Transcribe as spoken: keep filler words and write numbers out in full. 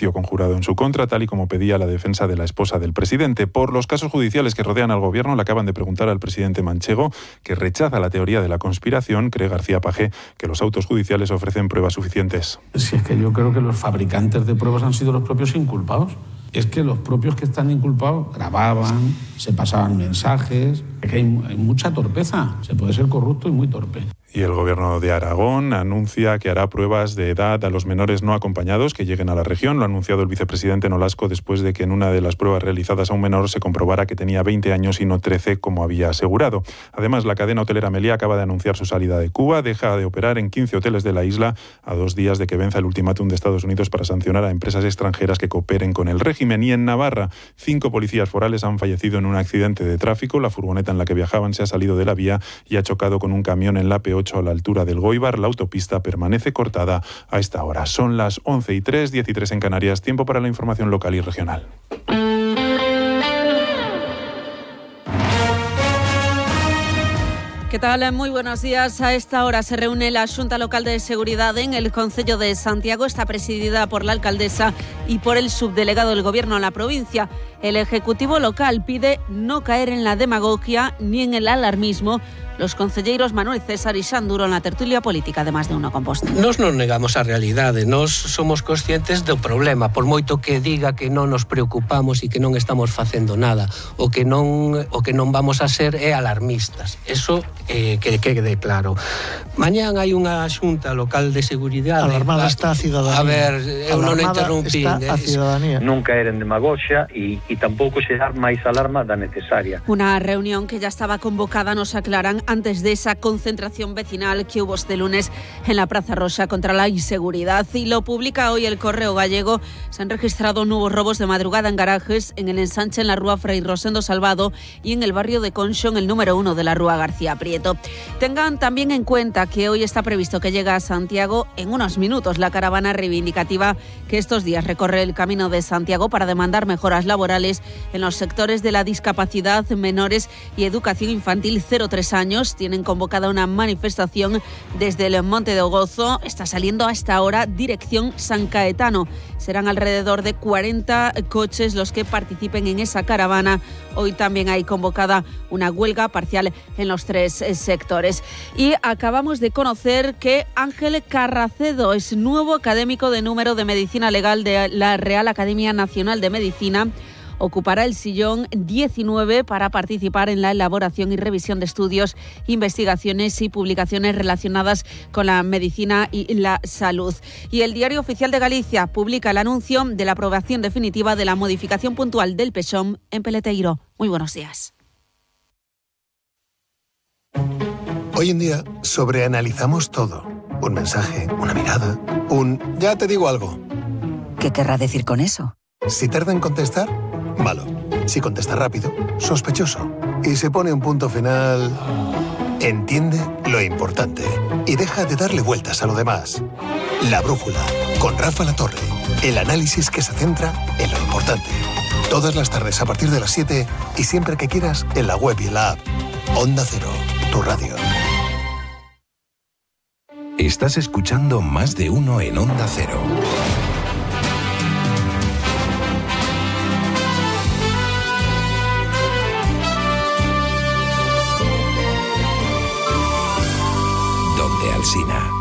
juicio conjurado en su contra, tal y como pedía la defensa de la esposa del presidente. Por los casos judiciales que rodean al gobierno, le acaban de preguntar al presidente manchego, que rechaza la teoría de la conspiración. Cree García Page que los autos judiciales ofrecen pruebas suficientes. Si es que yo creo que los fabricantes de pruebas han sido los propios inculpados. Es que los propios que están inculpados grababan, se pasaban mensajes. Es que hay, hay mucha torpeza. Se puede ser corrupto y muy torpe. Y el gobierno de Aragón anuncia que hará pruebas de edad a los menores no acompañados que lleguen a la región. Lo ha anunciado el vicepresidente Nolasco después de que en una de las pruebas realizadas a un menor se comprobara que tenía veinte años y no trece, como había asegurado. Además, la cadena hotelera Meliá acaba de anunciar su salida de Cuba. Deja de operar en quince hoteles de la isla a dos días de que venza el ultimátum de Estados Unidos para sancionar a empresas extranjeras que cooperen con el régimen. Y en Navarra, cinco policías forales han fallecido en un accidente de tráfico. La furgoneta en la que viajaban se ha salido de la vía y ha chocado con un camión en la P ocho a la altura del Goibar. La autopista permanece cortada a esta hora. Son las once y tres, diez y tres en Canarias. Tiempo para la información local y regional. ¿Qué tal? Muy buenos días. A esta hora se reúne la Xunta Local de Seguridad en el Concello de Santiago. Está presidida por la alcaldesa y por el subdelegado del Gobierno en la provincia. El Ejecutivo local pide no caer en la demagogia ni en el alarmismo. Los concelleiros Manuel César y Xanduro en la tertulia política de Más de Uno Composto. Nos non negamos a realidade, nos somos conscientes do problema, por moito que diga que non nos preocupamos e que non estamos facendo nada, o que non o que non vamos a ser é alarmistas. Eso eh, que quede claro. Mañán hai unha xunta local de seguridade. Alarmada está a cidadanía. A ver, eu non interrumpín. Está a cidadanía. Non caer en demagogia e, e tampouco xerar máis alarma da necesaria. Una reunión que ya estaba convocada, nos aclaran, antes de esa concentración vecinal que hubo este lunes en la Praza Roxa contra la inseguridad. Y lo publica hoy el Correo Gallego. Se han registrado nuevos robos de madrugada en garajes, en el ensanche en la Rúa Fray Rosendo Salvado y en el barrio de Conxo, en el número uno de la Rúa García Prieto. Tengan también en cuenta que hoy está previsto que llegue a Santiago en unos minutos la caravana reivindicativa que estos días recorre el Camino de Santiago para demandar mejoras laborales en los sectores de la discapacidad, menores y educación infantil cero a tres años. Tienen convocada una manifestación desde el Monte de Ogozo. Está saliendo a esta hora dirección San Caetano. Serán alrededor de cuarenta coches los que participen en esa caravana. Hoy también hay convocada una huelga parcial en los tres sectores. Y acabamos de conocer que Ángel Carracedo es nuevo académico de número de Medicina Legal de la Real Academia Nacional de Medicina. Ocupará el sillón diecinueve para participar en la elaboración y revisión de estudios, investigaciones y publicaciones relacionadas con la medicina y la salud. Y el Diario Oficial de Galicia publica el anuncio de la aprobación definitiva de la modificación puntual del Pexón en Peleteiro. Muy buenos días. Hoy en día sobreanalizamos todo. Un mensaje, una mirada, un ya te digo algo. ¿Qué querrá decir con eso? Si tarda en contestar, malo. Si contesta rápido, sospechoso. Y se pone un punto final... Entiende lo importante y deja de darle vueltas a lo demás. La Brújula, con Rafa Latorre. El análisis que se centra en lo importante. Todas las tardes a partir de las siete y siempre que quieras en la web y en la app. Onda Cero, tu radio. Estás escuchando Más de Uno en Onda Cero. Alsina.